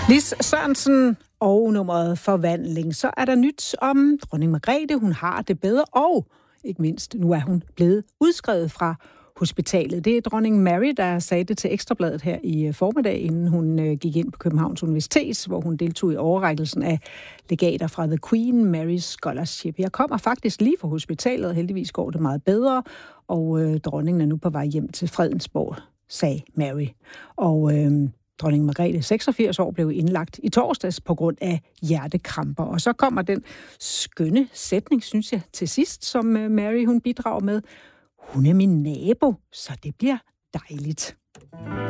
Lis Sørensen og nummeret Forvandling. Så er der nyt om dronning Margrethe. Hun har det bedre, og ikke mindst, nu er hun blevet udskrevet fra hospitalet. Det er dronning Mary, der sagde det til Ekstra Bladet her i formiddag, inden hun gik ind på Københavns Universitet, hvor hun deltog i overrækkelsen af legater fra The Queen Mary Scholarship. Jeg kommer faktisk lige fra hospitalet, og heldigvis går det meget bedre, og dronningen er nu på vej hjem til Fredensborg, sagde Mary. Og dronning Margrethe, 86 år, blev indlagt i torsdags på grund af hjertekramper. Og så kommer den skønne sætning, synes jeg, til sidst, som Mary hun bidrager med. Hun er min nabo, så det bliver dejligt.